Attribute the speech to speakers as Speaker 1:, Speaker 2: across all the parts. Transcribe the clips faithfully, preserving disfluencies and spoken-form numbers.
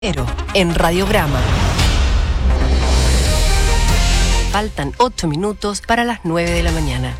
Speaker 1: En Radiograma. Faltan ocho minutos para las nueve de la mañana.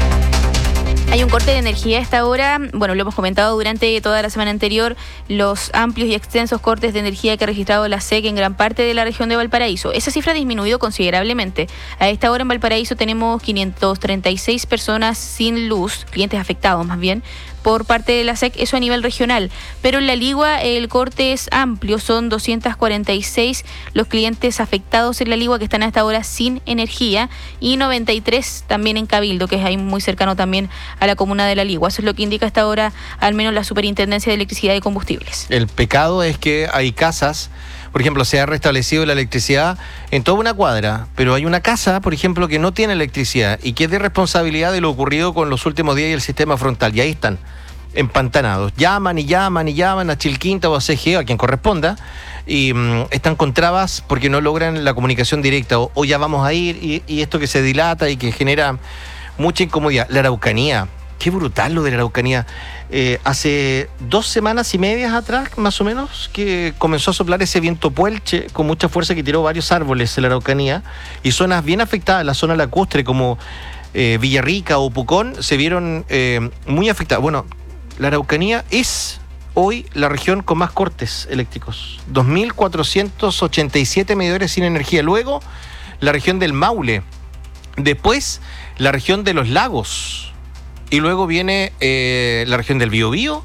Speaker 2: Hay un corte de energía a esta hora. Bueno, lo hemos comentado durante toda la semana anterior, los amplios y extensos cortes de energía que ha registrado la S E C en gran parte de la región de Valparaíso. Esa cifra ha disminuido considerablemente. A esta hora en Valparaíso tenemos quinientas treinta y seis personas sin luz, clientes afectados más bien, por parte de la S E C, eso a nivel regional. Pero en la Ligua el corte es amplio, son doscientos cuarenta y seis los clientes afectados en la Ligua que están hasta ahora sin energía y noventa y tres también en Cabildo, que es ahí muy cercano también a la comuna de la Ligua. Eso es lo que indica hasta ahora al menos la Superintendencia de Electricidad y Combustibles.
Speaker 3: El pecado es que hay casas, por ejemplo, se ha restablecido la electricidad en toda una cuadra, pero hay una casa, por ejemplo, que no tiene electricidad y que es de responsabilidad de lo ocurrido con los últimos días y el sistema frontal, y ahí están empantanados, llaman y llaman y llaman a Chilquinta o a C G E, a quien corresponda, y um, están con trabas porque no logran la comunicación directa, o, o ya vamos a ir, y, y esto que se dilata y que genera mucha incomodidad. La Araucanía, qué brutal lo de la Araucanía. Eh, hace dos semanas y medias atrás, más o menos, que comenzó a soplar ese viento puelche con mucha fuerza que tiró varios árboles en la Araucanía, y zonas bien afectadas, la zona lacustre como eh, Villarrica o Pucón, se vieron eh, muy afectadas. Bueno, la Araucanía es hoy la región con más cortes eléctricos, dos mil cuatrocientos ochenta y siete medidores sin energía. Luego, la región del Maule. Después, la región de los lagos. Y luego viene eh, la región del Biobío.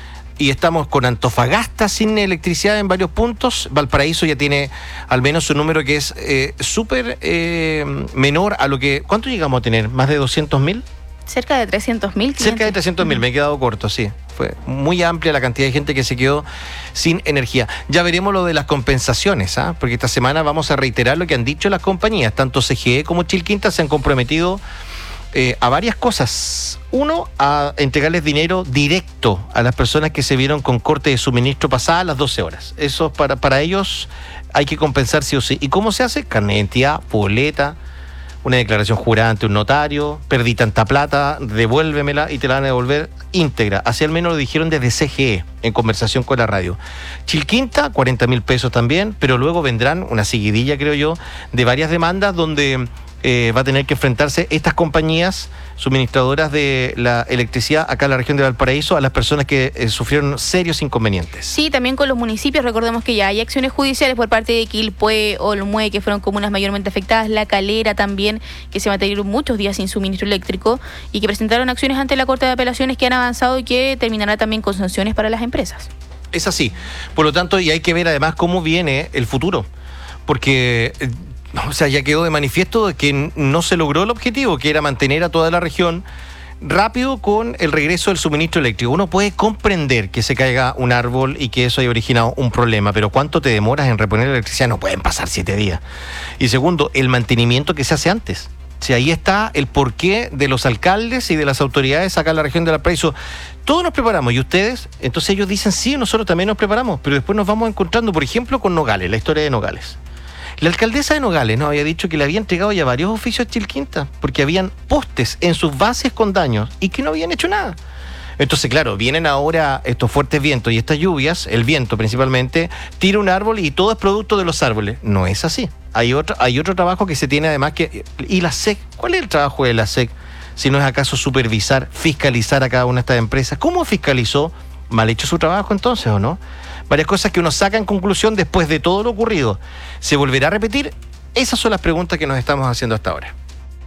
Speaker 3: Y estamos con Antofagasta sin electricidad en varios puntos. Valparaíso ya tiene al menos un número que es eh, súper eh, menor a lo que... ¿Cuánto llegamos a tener? ¿Más de doscientos mil?
Speaker 2: Cerca de trescientos mil.
Speaker 3: Cerca de trescientos mil, me he quedado corto, sí. Fue muy amplia la cantidad de gente que se quedó sin energía. Ya veremos lo de las compensaciones, ¿ah? Porque esta semana vamos a reiterar lo que han dicho las compañías. Tanto C G E como Chilquinta se han comprometido eh, a varias cosas. Uno, a entregarles dinero directo a las personas que se vieron con corte de suministro pasadas las doce horas. Eso para, para ellos hay que compensar sí o sí. ¿Y cómo se hace? Carnet de identidad, boleta, una declaración jurada ante un notario, perdí tanta plata, devuélvemela y te la van a devolver íntegra. Así al menos lo dijeron desde C G E en conversación con la radio. Chilquinta, cuarenta mil pesos también, pero luego vendrán una seguidilla, creo yo, de varias demandas donde eh, va a tener que enfrentarse estas compañías suministradoras de la electricidad acá en la región de Valparaíso a las personas que eh, sufrieron serios inconvenientes.
Speaker 2: Sí, también con los municipios. Recordemos que ya hay acciones judiciales por parte de Quilpué, Olmué, que fueron comunas mayormente afectadas, La Calera también, que se mantuvieron muchos días sin suministro eléctrico y que presentaron acciones ante la Corte de Apelaciones que han avanzado y que terminará también con sanciones para las empresas.
Speaker 3: Es así. Por lo tanto, y hay que ver además cómo viene el futuro, porque... Eh, O sea, ya quedó de manifiesto que no se logró el objetivo, que era mantener a toda la región rápido con el regreso del suministro eléctrico. Uno puede comprender que se caiga un árbol y que eso haya originado un problema, pero ¿cuánto te demoras en reponer la electricidad? No pueden pasar siete días. Y segundo, el mantenimiento que se hace antes. Si ahí está el porqué de los alcaldes y de las autoridades acá en la región de Valparaíso. Todos nos preparamos, ¿y ustedes? Entonces ellos dicen, sí, nosotros también nos preparamos, pero después nos vamos encontrando, por ejemplo, con Nogales, la historia de Nogales. La alcaldesa de Nogales nos había dicho que le había entregado ya varios oficios a Chilquinta porque habían postes en sus bases con daños y que no habían hecho nada. Entonces, claro, vienen ahora estos fuertes vientos y estas lluvias, el viento principalmente, tira un árbol y todo es producto de los árboles. No es así. Hay otro, hay otro trabajo que se tiene además que... ¿Y la S E C? ¿Cuál es el trabajo de la S E C? Si no es acaso supervisar, fiscalizar a cada una de estas empresas. ¿Cómo fiscalizó? ¿Mal hecho su trabajo entonces o no? Varias cosas que uno saca en conclusión después de todo lo ocurrido. ¿Se volverá a repetir? Esas son las preguntas que nos estamos haciendo hasta ahora.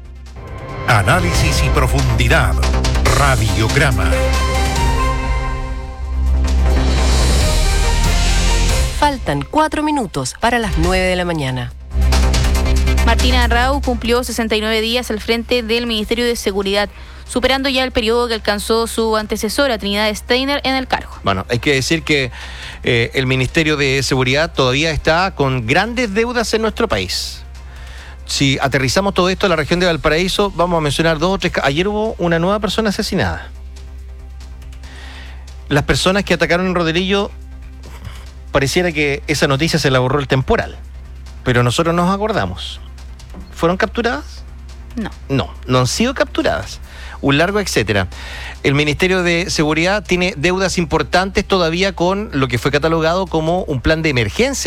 Speaker 4: Análisis y profundidad. Radiograma.
Speaker 1: Faltan cuatro minutos para las nueve de la mañana.
Speaker 2: Martina Rau cumplió sesenta y nueve días al frente del Ministerio de Seguridad, superando ya el periodo que alcanzó su antecesora, Trinidad Steiner, en el cargo.
Speaker 3: Bueno, hay que decir que eh, el Ministerio de Seguridad todavía está con grandes deudas en nuestro país. Si aterrizamos todo esto en la región de Valparaíso, vamos a mencionar dos o tres. Ayer hubo una nueva persona asesinada. Las personas que atacaron en Roderillo, pareciera que esa noticia se la borró el temporal, pero nosotros nos acordamos. ¿Fueron capturadas?
Speaker 2: No.
Speaker 3: No, no han sido capturadas. un largo etcétera. El Ministerio de Seguridad tiene deudas importantes todavía con lo que fue catalogado como un plan de emergencia